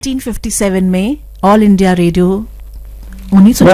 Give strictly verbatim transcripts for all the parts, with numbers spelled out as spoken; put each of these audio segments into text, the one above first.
Nineteen fifty seven में all India radio उन्नीस सौ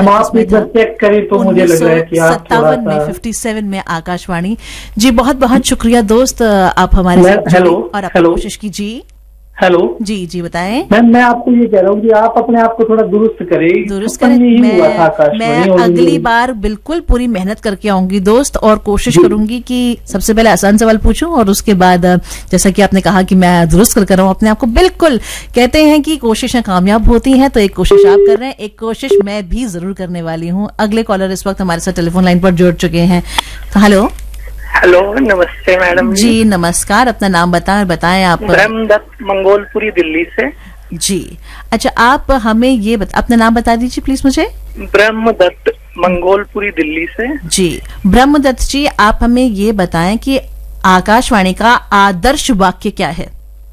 सत्तावन में फिफ्टी सेवन में आकाशवाणी। जी बहुत बहुत शुक्रिया दोस्त, आप हमारे साथ जुड़े और आप कोशिश कीजिए। हेलो जी जी बताएं। मैम मैं आपको ये कह रहा हूँ कि आप अपने आप को थोड़ा दुरुस्त करें। दुरुस्त करें। मैं, मैं अगली बार बिल्कुल पूरी मेहनत करके आऊंगी दोस्त, और कोशिश करूंगी कि सबसे पहले आसान सवाल पूछूं और उसके बाद जैसा कि आपने कहा कि मैं दुरुस्त कर कर रहा हूँ अपने आप को। बिल्कुल कहते हैं कि कोशिशें कामयाब होती हैं, तो एक कोशिश आप कर रहे हैं, एक कोशिश मैं भी जरूर करने वाली हूँ। अगले कॉलर इस वक्त हमारे साथ टेलीफोन लाइन पर जुड़ चुके हैं। तो हेलो हेलो नमस्ते मैडम जी। जी नमस्कार, अपना नाम बताएं बताएं आप। ब्रह्मदत्त मंगोलपुरी दिल्ली से। जी अच्छा, आप हमें ये बता, अपना नाम बता दीजिए प्लीज मुझे। ब्रह्मदत्त मंगोलपुरी दिल्ली से। जी ब्रह्मदत्त जी, आप हमें ये बताएं कि आकाशवाणी का आदर्श वाक्य क्या है?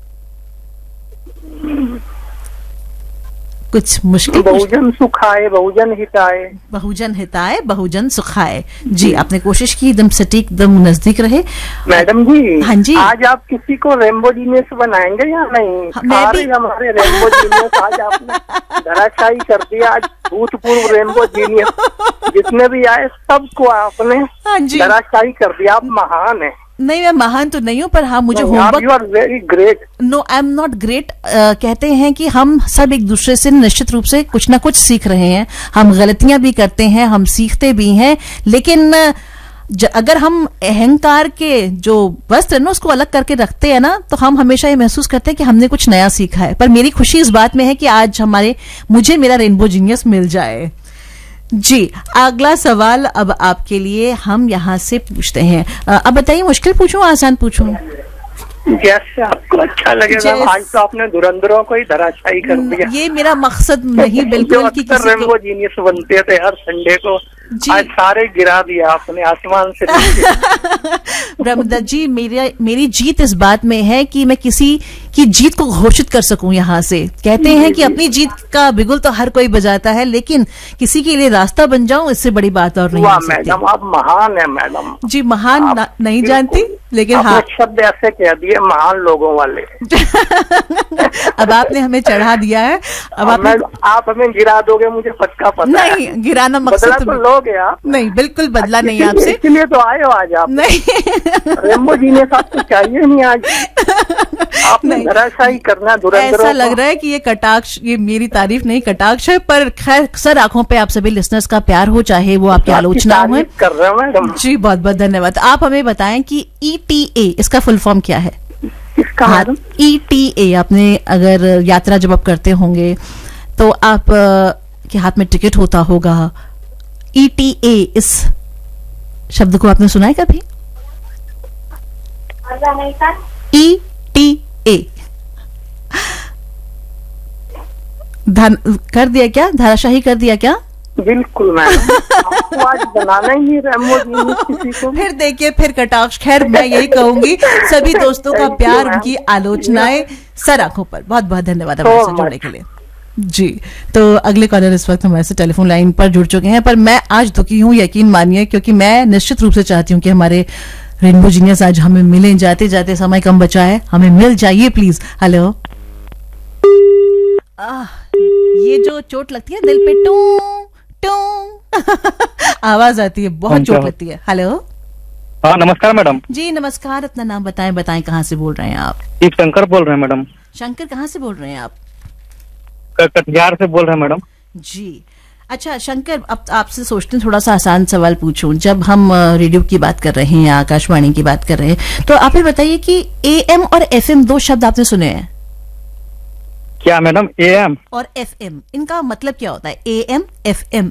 कुछ मुश्किल। बहुजन सुखाए बहुजन हिताए। बहुजन हिताए बहुजन सुखाए। जी आपने कोशिश की, एकदम सटीक, एकदम नजदीक रहे। मैडम जी हाँ जी, आज आप किसी को रेनबो जीनियस बनाएंगे या नहीं? मैं भी हमारे रेनबो जीनियस आज आपने धराशायी कर दिया। आज भूतपूर्व रेनबो जीनियस जितने भी आए सबको आपने धराशायी कर दिया। आप महान है। नहीं मैं महान तो नहीं हूँ, पर हाँ मुझे homework. You are very great. No I am not great. कहते हैं कि हम सब एक दूसरे से निश्चित रूप से कुछ ना कुछ सीख रहे हैं। हम गलतियां भी करते हैं, हम सीखते भी हैं, लेकिन ज, अगर हम अहंकार के जो वस्त्र है ना उसको अलग करके रखते हैं ना, तो हम हमेशा ये महसूस करते हैं कि हमने कुछ नया सीखा है। पर मेरी खुशी इस बात में है कि आज हमारे मुझे मेरा रेनबो जीनियस मिल जाए। जी अगला सवाल अब आपके लिए हम यहाँ से पूछते हैं। अब बताइए, मुश्किल पूछूं आसान पूछूं? जैसे आपको अच्छा लगे। आज तो आपने धुरंधरों को ही धराशायी कर दिया। ये मेरा मकसद नहीं बिल्कुल कि किसी रेनबो जीनियस बनते थे हर संडे को, आज सारे गिरा दिया आपने आसमान से। ब्रह्मदत्त जी, मेरी मेरी जीत इस बात में है कि मैं किसी की जीत को घोषित कर सकूं यहाँ से। कहते हैं कि अपनी जीत का बिगुल तो हर कोई बजाता है, लेकिन किसी के लिए रास्ता बन जाऊं, इससे बड़ी बात और नहीं हो सकती। मैडम आप महान है मैडम जी। महान नहीं जानती, लेकिन हाँ शब्द ऐसे कह दिए महान लोगों वाले। अब आपने हमें चढ़ा दिया है। अब आप आप हमें गिरा दोगे, मुझे पक्का पता नहीं है। गिराना मकसद तो लोगे आप? नहीं, बिल्कुल बदला नहीं आपसे, इसलिए तो आए हो आज आप। नहीं रेनबो जीनियस आपको चाहिए नहीं आज। आपने धराशायी करना। ऐसा लग रहा है कि ये कटाक्ष, ये मेरी तारीफ नहीं कटाक्ष है, पर खैर सर आंखों पे आप सभी लिसनर्स का प्यार हो, चाहे वो आपकी आलोचना हो। कर रहे हैं मैडम जी। बहुत बहुत धन्यवाद। आप हमें बताएं कि ई टी ए इसका फुल फॉर्म क्या है? इसका मैडम ई टी ए, आपने अगर यात्रा जब आप करते होंगे तो आप के हाथ में टिकट होता होगा। ई टी ए इस शब्द को आपने सुना है कभी? ई टी ए धन कर दिया क्या? धाराशाही कर दिया क्या? बिल्कुल मैडम। आज बनाना ही रेनबो जीनियस किसी को। फिर देखिए, फिर कटाक्ष। खैर मैं यही कहूंगी, सभी दोस्तों का प्यार, उनकी आलोचनाएं सर आंखों पर। बहुत बहुत धन्यवाद हमारे साथ जुड़ने के लिए। जी तो अगले कॉलर इस वक्त हमारे से टेलीफोन लाइन पर जुड़ चुके हैं, पर मैं आज दुखी हूँ, यकीन मानिए, क्योंकि मैं निश्चित रूप से चाहती हूँ कि हमारे रेनबो जीनियस आज हमें मिले। जाते जाते समय कम बचा है, हमें मिल जाइए प्लीज। हेलो, ये जो चोट लगती है दिल पे, टू टू आवाज आती है, बहुत चोट लगती है। हेलो हाँ नमस्कार मैडम जी। नमस्कार, अपना नाम बताएं बताएं कहाँ से बोल रहे हैं आप? एक शंकर बोल रहे हैं मैडम। शंकर कहाँ से बोल रहे हैं आप? कटिहार से बोल रहे हैं मैडम जी। अच्छा शंकर, अब आपसे सोचते हैं थोड़ा सा आसान सवाल पूछूं। जब हम रेडियो की बात कर रहे हैं, आकाशवाणी की बात कर रहे हैं, तो आप ये बताइए कि ए एम और एफ एम दो शब्द आपने सुने हैं क्या मैडम? ए एम और एफ एम, इनका मतलब क्या होता है? A M F M.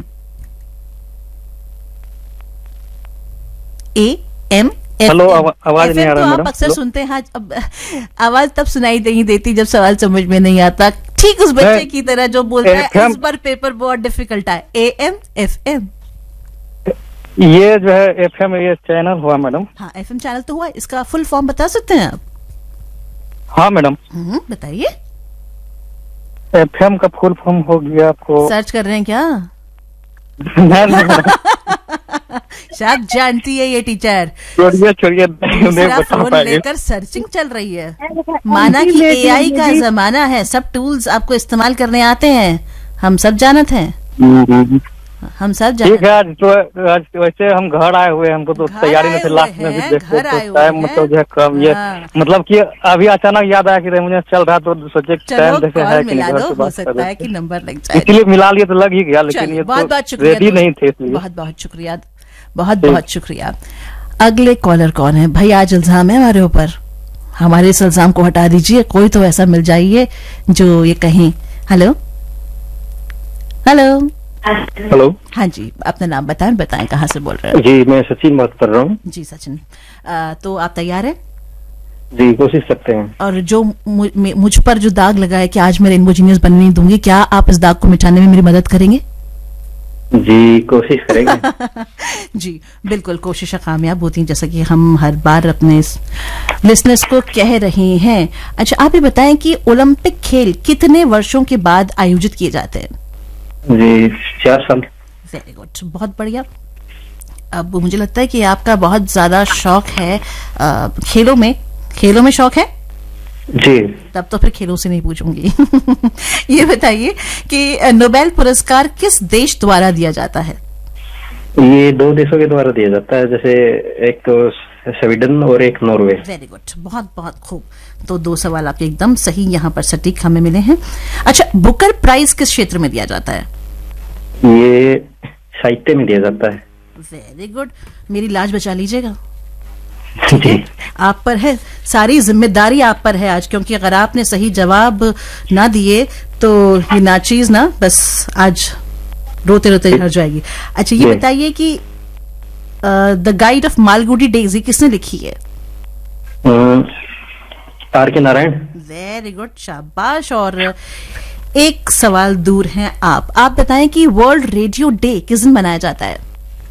A M hello, आवाज नहीं आ रहा तो मैडम। आप अक्सर सुनते हैं। अब आवाज तब सुनाई नहीं देती जब सवाल समझ में नहीं आता। ठीक उस बच्चे की तरह जो बोलता है इस बार पेपर बहुत डिफिकल्ट है। ए एम एफ एम, ये जो है एफ एम, ये चैनल हुआ मैडम। हाँ एफ एम चैनल तो हुआ, इसका फुल फॉर्म बता सकते हैं आप? हाँ मैडम बताइए। एफ एम का फुल फॉर्म हो गया आपको। सर्च कर रहे हैं क्या? नहीं नहीं सब जानती है ये टीचर। छोड़िए छोड़िए, दूसरा फोन लेकर सर्चिंग चल रही है। माना कि एआई का जमाना है, सब टूल्स आपको इस्तेमाल करने आते हैं, हम सब जानत हैं, हम सब जानते ठीक है। आज तो आज वैसे हम घर आए हुए हैं, हमको तो तैयारी में थे, लास्ट में भी देखते तो टाइम मतलब जो है कम, ये मतलब कि अभी अचानक याद आया कि मुझे चल रहा तो सोचे टाइम देखे है कि नहीं, हो सकता है कि नंबर लग जाए, इसलिए मिला लिए तो लग ही गया, लेकिन ये बहुत बहुत शुक्रिया, रेडी नहीं थे, बहुत बहुत शुक्रिया, बहुत बहुत शुक्रिया। अगले कॉलर कौन है भाई? आज इल्जाम है हमारे ऊपर, हमारे इस इल्जाम को हटा दीजिए, कोई तो ऐसा मिल जाइए जो ये कहीं। हेलो हेलो हेलो, हाँ जी, अपना नाम बताएं, बताएं कहाँ से बोल रहे हैं? जी मैं सचिन बात कर रहा हूँ। जी सचिन, आ, तो आप तैयार हैं? जी कोशिश सकते हैं। और जो मुझ, मुझ पर जो दाग लगा है कि आज मैं रेनबो जीनियस बनने नहीं दूंगी, क्या आप इस दाग को मिटाने में मेरी मदद करेंगे? जी कोशिश करेंगे। जी बिल्कुल, कोशिशें कामयाब होती हैं, जैसा कि हम हर बार अपने लिसनर्स को कह रहे हैं। अच्छा, आप ये बताएं कि ओलंपिक खेल कितने वर्षों के बाद आयोजित किए जाते हैं? जी चार साल। वेरी गुड, बहुत बढ़िया। अब मुझे लगता है कि आपका बहुत ज्यादा शौक है आ, खेलों में, खेलों में शौक है जी। तब तो फिर खेलों से नहीं पूछूंगी। ये बताइए कि नोबेल पुरस्कार किस देश द्वारा दिया जाता है? ये दो देशों के द्वारा दिया जाता है, जैसे एक तो स्वीडन और एक नॉर्वे। वेरी गुड, बहुत बहुत खूब। तो दो सवाल आपके एकदम सही यहाँ पर सटीक हमें मिले हैं। अच्छा, बुकर प्राइज किस क्षेत्र में दिया जाता है? ये साहित्य में दिया जाता है। वेरी गुड, मेरी लाज बचा लीजिएगा, ठीक है? आप पर है, सारी जिम्मेदारी आप पर है आज, क्योंकि अगर आपने सही जवाब ना दिए तो ये नाचीज ना बस आज रोते रोते घर जाएगी। अच्छा, ये बताइए कि the guide of Malgudi days किसने लिखी है? आर के नारायण। वेरी गुड, शाबाश। और एक सवाल दूर हैं आप आप बताएं कि वर्ल्ड रेडियो डे किस दिन मनाया जाता है?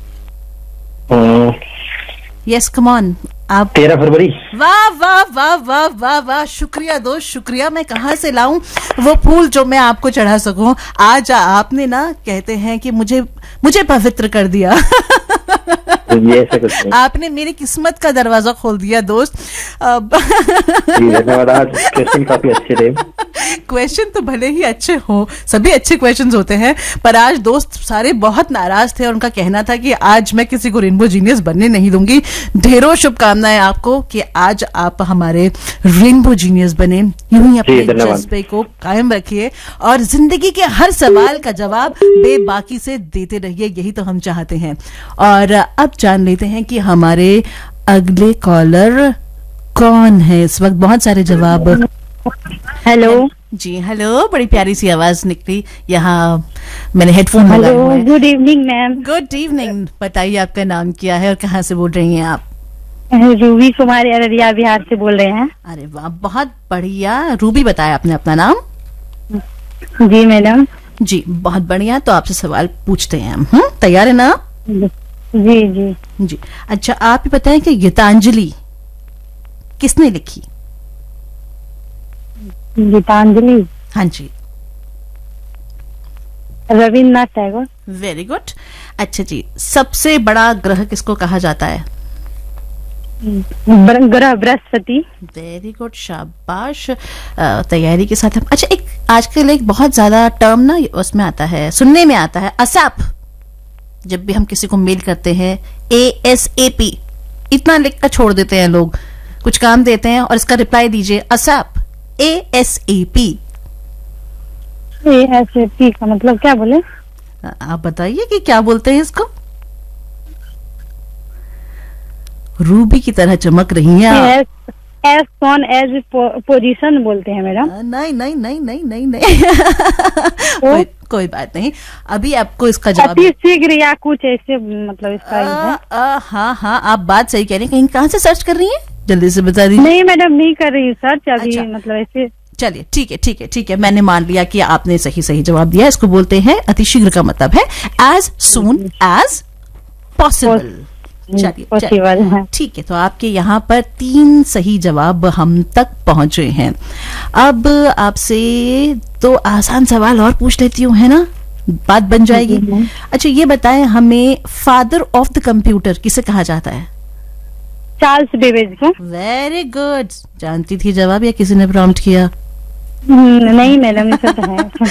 यस कम ऑन, आप। तेरह फरवरी। वाह वाह वाह वाह वाह वाह, शुक्रिया दोस्त, शुक्रिया। मैं कहाँ से लाऊं वो फूल जो मैं आपको चढ़ा सकूं? आज आपने ना, कहते हैं कि मुझे मुझे पवित्र कर दिया। आपने मेरी किस्मत का दरवाजा खोल दिया दोस्त। धन्यवाद, आज क्वेश्चन काफी अच्छे थे। क्वेश्चन तो भले ही अच्छे हो, सभी अच्छे क्वेश्चंस होते हैं, पर आज दोस्त सारे बहुत नाराज थे और उनका कहना था कि आज मैं किसी को रेनबो जीनियस बनने नहीं दूंगी। ढेरों शुभकामनाएं आपको कि आज आप हमारे रेनबो जीनियस बने। यूं ही अपने जज्बे को कायम रखिए और जिंदगी के हर सवाल का जवाब बेबाकी से देते रहिए, यही तो हम चाहते हैं। और अब जान लेते हैं कि हमारे अगले कॉलर कौन है इस वक्त। बहुत सारे जवाब। हेलो जी, हेलो, बड़ी प्यारी सी आवाज निकली यहाँ, मैंने हेडफोन लगाए हुए हैं। Good evening ma'am. Good evening, बताइए आपका नाम क्या है और कहाँ से बोल रही हैं आप? रूबी कुमारी, अररिया बिहार से बोल रहे हैं। अरे वाह, बहुत बढ़िया। रूबी बताया आपने अपना नाम? जी मैडम। जी बहुत बढ़िया, तो आपसे सवाल पूछते हैं हम, हम्म तैयार है ना? जी जी जी। अच्छा, आप ही बताएं कि गीतांजलि किसने लिखी? गीतांजलि? हाँ जी, रविन्द्रनाथ टैगोर। Very good. अच्छा जी, सबसे बड़ा ग्रह किसको कहा जाता है? ग्रह बृहस्पति। वेरी गुड, शाबाश। तैयारी के साथ हम। अच्छा, एक आजकल एक बहुत ज्यादा टर्म ना उसमें आता है, सुनने में आता है, असैप। जब भी हम किसी को मेल करते हैं, ए एस ए पी इतना लिखकर छोड़ देते हैं लोग, कुछ काम देते हैं और इसका रिप्लाई दीजिए असैप, A S A P. A S A P का मतलब क्या बोले? आप बताइए कि क्या बोलते हैं इसको? रूबी की तरह चमक रही हैं आप। एज कौन एज पोजीशन बोलते हैं मैडम? नहीं नहीं नहीं नहीं नहीं नहीं। कोई, कोई बात नहीं, अभी आपको इसका जवाब अति शीघ्र या कुछ ऐसे मतलब इसका आ, आ, हाँ हाँ, आप बात सही कह रही हैं। कहीं कहाँ से सर्च कर रही हैं, जल्दी से बता दीजिए। नहीं मैडम, नहीं कर रही सर्च अभी। अच्छा। मतलब ऐसे। चलिए ठीक है ठीक है ठीक है, मैंने मान लिया कि आपने सही सही जवाब दिया। इसको बोलते हैं अतिशीघ्र, का मतलब है एज सून एज पॉसिबल। चलिए ठीक है, तो आपके यहाँ पर तीन सही जवाब हम तक पहुंचे हैं। अब आपसे तो आसान सवाल और पूछ लेती हूँ, है ना? बात बन जाएगी। अच्छा ये बताएं हमें, फादर ऑफ द कंप्यूटर किसे कहा जाता है? चार्ल्स बेबेज को। वेरी गुड, जानती थी जवाब या किसी ने प्रॉम्प्ट किया? नहीं मैडम, ऐसा तो है।